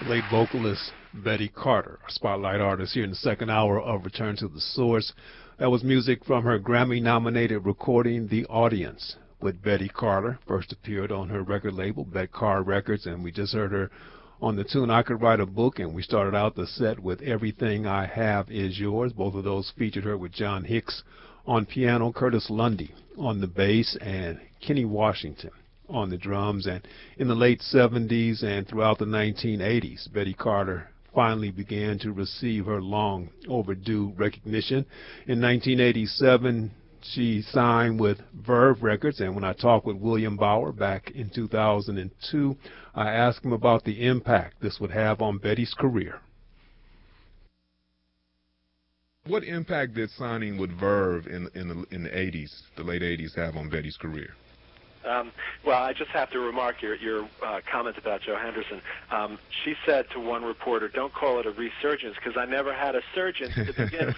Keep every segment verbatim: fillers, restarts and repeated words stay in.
late vocalist Betty Carter, our spotlight artist here in the second hour of Return to the Source. That was music from her Grammy-nominated recording, The Audience, with Betty Carter. First appeared on her record label, Bet Car Records, and we just heard her on the tune I Could Write a Book, and we started out the set with Everything I Have Is Yours. Both of those featured her with John Hicks on piano, Curtis Lundy on the bass, and Kenny Washington on the drums. And in the late seventies and throughout the nineteen eighties, Betty Carter finally began to receive her long overdue recognition. In nineteen eighty-seven, she signed with Verve Records, and when I talked with William Bauer back in two thousand two, I asked him about the impact this would have on Betty's career. What impact did signing with Verve in in the in the eighties, the late eighties, have on Betty's career? Um, well, I just have to remark your your uh, comment about Joe Henderson. Um, she said to one reporter, "Don't call it a resurgence because I never had a surgeon to begin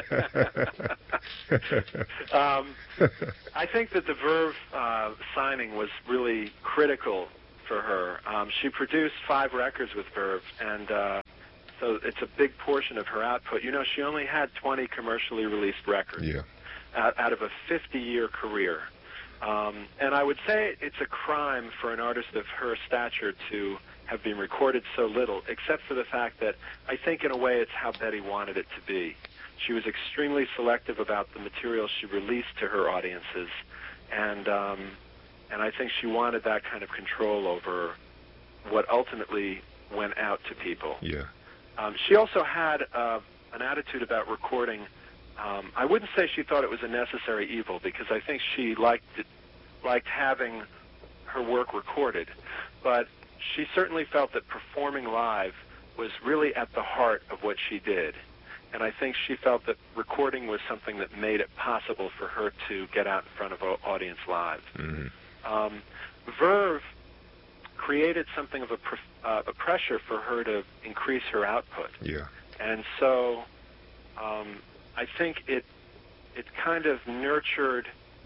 with." um, I think that the Verve uh, signing was really critical for her. Um, she produced five records with Verve, and uh, so it's a big portion of her output. You know, she only had twenty commercially released records yeah. out, out of a fifty-year career. Um, and I would say it's a crime for an artist of her stature to have been recorded so little, except for the fact that I think in a way it's how Betty wanted it to be. She was extremely selective about the material she released to her audiences, and um, and I think she wanted that kind of control over what ultimately went out to people. Yeah. Um, she also had uh, an attitude about recording. Um, I wouldn't say she thought it was a necessary evil, because I think she liked it, liked having her work recorded, but she certainly felt that performing live was really at the heart of what she did, and I think she felt that recording was something that made it possible for her to get out in front of an audience live. Mm-hmm. Um, Verve created something of a, pr- uh, a pressure for her to increase her output, yeah, and so um, I think it it kind of nurtured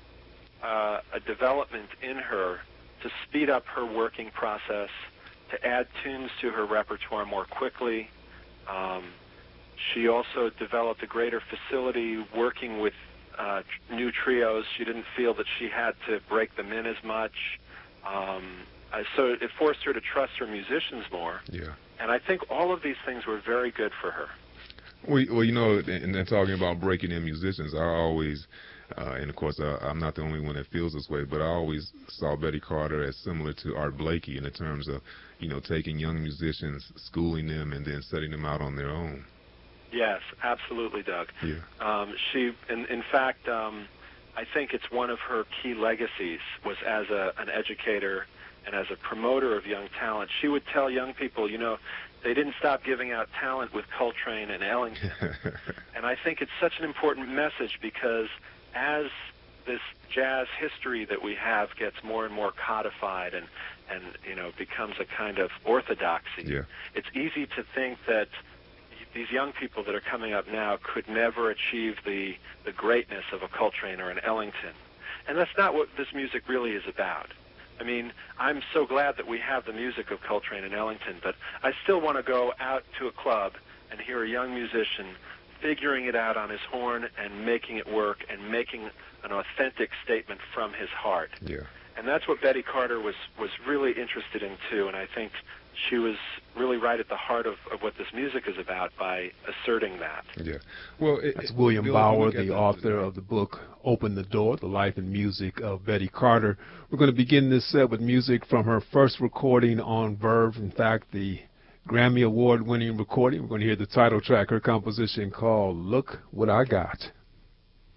uh, a development in her to speed up her working process, to add tunes to her repertoire more quickly. Um, she also developed a greater facility working with uh, tr- new trios. She didn't feel that she had to break them in as much. Um, uh, so it forced her to trust her musicians more. Yeah. And I think all of these things were very good for her. Well, well, you know, and, and talking about breaking in musicians, I always, uh, and of course, uh, I'm not the only one that feels this way, but I always saw Betty Carter as similar to Art Blakey in the terms of, you know, taking young musicians, schooling them, and then setting them out on their own. Yes, absolutely, Doug. Yeah. Um, she, in, in fact, um, I think it's one of her key legacies was as a, an educator and as a promoter of young talent. She would tell young people, you know, they didn't stop giving out talent with Coltrane and Ellington. And I think it's such an important message, because as this jazz history that we have gets more and more codified and, and you know, becomes a kind of orthodoxy, yeah. it's easy to think that these young people that are coming up now could never achieve the, the greatness of a Coltrane or an Ellington. And that's not what this music really is about. I mean, I'm so glad that we have the music of Coltrane and Ellington, but I still want to go out to a club and hear a young musician figuring it out on his horn and making it work and making an authentic statement from his heart. Yeah. And that's what Betty Carter was, was really interested in, too, and I think she was really right at the heart of, of what this music is about by asserting that. Yeah. Well, it, That's William Bill, Bauer, the the, author of the book Open the Door, The Life and Music of Betty Carter. We're going to begin this set with music from her first recording on Verve. In fact, the Grammy Award-winning recording. We're going to hear the title track, her composition called Look What I Got.